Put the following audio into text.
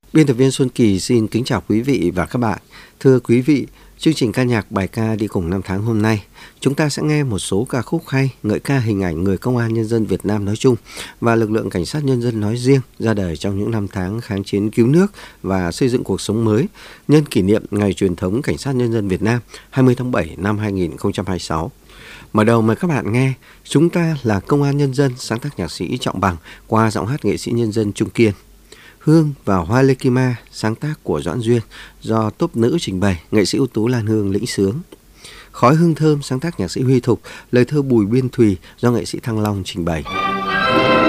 Biên tập viên Xuân Kỳ xin kính chào quý vị và các bạn. Thưa quý vị, chương trình ca nhạc bài ca đi cùng năm tháng hôm nay, chúng ta sẽ nghe một số ca khúc hay ngợi ca hình ảnh người công an nhân dân Việt Nam nói chung và lực lượng cảnh sát nhân dân nói riêng ra đời trong những năm tháng kháng chiến cứu nước và xây dựng cuộc sống mới nhân kỷ niệm Ngày truyền thống Cảnh sát nhân dân Việt Nam 20 tháng 7 năm 2026. Mở đầu mời các bạn nghe Chúng ta là công an nhân dân, sáng tác nhạc sĩ Trọng Bằng qua giọng hát nghệ sĩ nhân dân Trung Kiên. Hương và Hoa Lê Kim Ma, sáng tác của Doãn Duyên, do tốp nữ trình bày, nghệ sĩ ưu tú Lan Hương lĩnh sướng. Khói hương thơm, sáng tác nhạc sĩ Huy Thục, lời thơ Bùi Biên Thùy, do nghệ sĩ Thăng Long trình bày.